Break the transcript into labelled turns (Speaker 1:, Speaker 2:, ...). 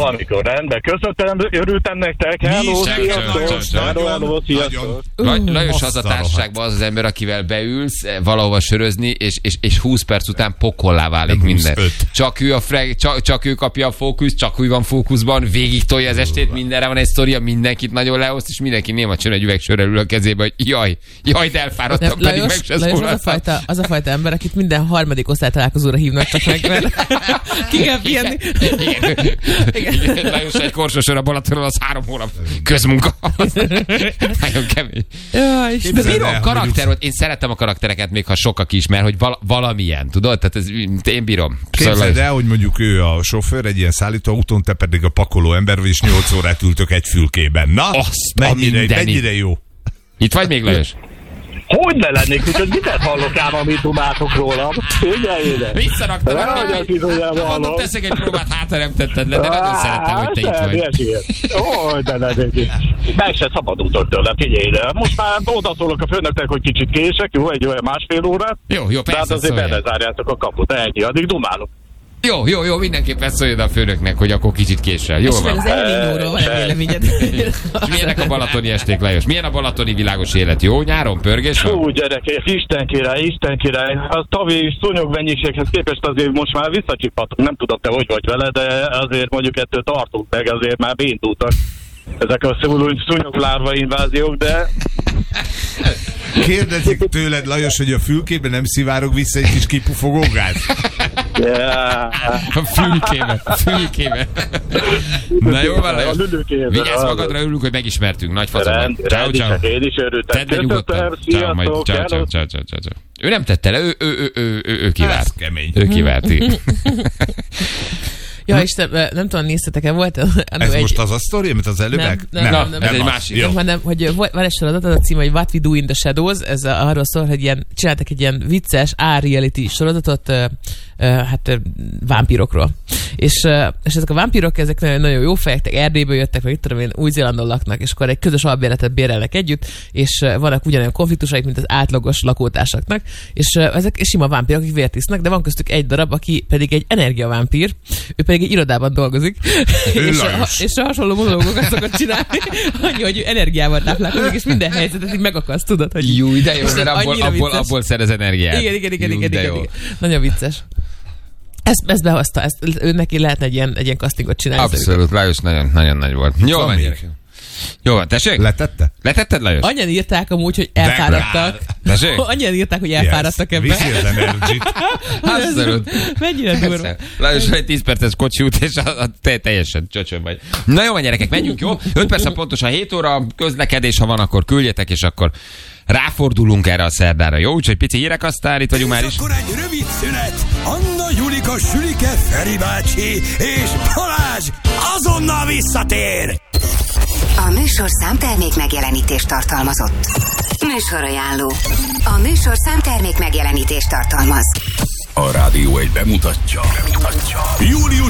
Speaker 1: valamikor, rendben. Köszönöm, örültem nektek. Hello, sziasztok.
Speaker 2: Lajos az a társaságban az ember, akivel beülsz valahova sörözni, és 20 perc után pokollá válik minden. Csak ő kapja a fókusz, csak úgy van fókuszban, végig tolja az estét, mindenre van egy sztoria, mindenkit nagyon leoszt, és mindenki néma csön egy üveg sörrel ül a kezébe, hogy jaj, de elfáradtam, pedig meg se szólaltam.
Speaker 3: Az a fajta ember, akit minden harmadik osztálytalálkozóra hívnak csak meg, mert ki kell pihenni.
Speaker 2: Igen. Lajos egy korsósör a Balatonon, az 3 hónap közmunka. Nagyon kemény. De bírom karakter volt. Én szeretem a karaktereket, még ha sokak is, mert hogy valamilyen, tudod? Tehát ez, én bírom.
Speaker 4: Képzeld el, hogy mondjuk ő a sofőr, egy ilyen szállítóautón, te pedig a pakoló ember, és 8 órát ültök egy fülkében. Na, mennyire jó.
Speaker 2: Itt vagy még, Lajos?
Speaker 1: Hogy ne lennék, úgyhogy miket hallok ám, amit dumáltok rólam? Figyelj ide!
Speaker 2: Visszaraktad a mondom, teszek egy próbát, hátra nem tetted le, de nagyon szerettem, hogy te itt vagy.
Speaker 1: Ó, de lennék. Meg se szabadultok tőle, figyelj ide. Most már odaszólok a főnöknek, hogy kicsit kések, jó, egy olyan másfél órát.
Speaker 2: Jó, persze.
Speaker 1: De hát azért belezárjátok a kaput, ennyi, addig dumálok.
Speaker 2: Jó, mindenképpen szóljon a főnöknek, hogy akkor kicsit késsel. Jól van.
Speaker 3: És az elvényóról van egy véleményed.
Speaker 2: Milyenek a balatoni esték, Lajos? Milyen a balatoni világos élet? Jó nyáron? Pörgés van?
Speaker 1: Hú, gyerekek, Isten király. A tavi szúnyog mennyiséghez képest azért most már visszacsiphatunk. Nem tudom, te hogy vagy vele, de azért mondjuk ettől tartunk meg, azért már beindultak ezek a szúnyoglárva inváziók, de...
Speaker 4: Kérdezik tőled, Lajos, hogy a fülkében nem szivárog vissza egy kis kipufogó gáz?
Speaker 2: A fülkébe. Na jó van, Lajos. Vigyázz magadra, örülünk, hogy megismertünk. Nagy faszom. Ciao.
Speaker 1: Én is örültem.
Speaker 2: Tedd le nyugodtan. Ciao. Ő nem tette le, ő kivárt.
Speaker 4: Ez kemény.
Speaker 2: Ő kivárt.
Speaker 3: Ja, Isten, nem tudom, néztetek-e, volt?
Speaker 4: Ez most az a sztori, amit az előbb?
Speaker 3: Nem,
Speaker 2: ez egy másik.
Speaker 3: Hanem, hogy van egy sorozat, az a cím, hogy What We Do in the Shadows, ez arról szól, hogy csináltak egy ilyen vicces reality sorozatot, vámpírokról. És ezek a vámpírok, ezek nagyon jó fejek, Erdélyből jöttek, vagy itt tudom én, Új-Zélandon laknak, és akkor egy közös albérletet bérelnek együtt, és vannak ugyanolyan konfliktusaik, mint az átlagos lakótársaknak, és ezek sima vámpírok, akik vért isznak, de van köztük egy darab, aki pedig egy energiavámpír, ő pedig egy irodában dolgozik, és hasonló monológokat szokott csinálni, annyi, hogy energiával táplálkozik, és minden helyzetet így megakaszt, tudod, hogy...
Speaker 2: Jó, de jó, mert abból szerez energiát.
Speaker 3: Igen. Nagyon vicces. Ezt behozta, ő neki lehetne egy ilyen castingot csinálni.
Speaker 2: Abszolút, Lajos nagyon nagy volt. Jó van, Jó van, tessék? Letetted, Lajos?
Speaker 3: Annyian írták amúgy, hogy elfáradtak.
Speaker 2: Tessék?
Speaker 3: Annyian írták, hogy elfáradtak ebben.
Speaker 4: Viszi az energit.
Speaker 2: Abszolút.
Speaker 3: Mennyire durva.
Speaker 2: Lajos, egy 10 perces kocsi út, és teljesen csöcsön vagy. Na jó van, gyerekek, menjünk, jó? 5 perc pontosan 7 óra, közlekedés, ha van, akkor küldjetek, és akkor ráfordulunk erre a szerdára, jó? Úgyhogy pici hírek, aztán itt vagyunk már is.
Speaker 5: Akkor egy rövid szünet. Anna, Julika, Sülike, Feri bácsi és Balázs azonnal visszatér.
Speaker 6: A műsor számtermék megjelenítést tartalmazott. Műsorajánló. A műsor számtermék megjelenítést tartalmaz.
Speaker 5: A Rádió egy bemutatja. Július